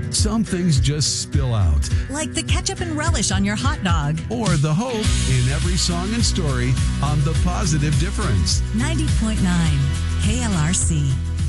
some things just spill out. Like the ketchup and relish on your hot dog. Or the hope in every song and story on The Positive Difference. 90.9 KLRC.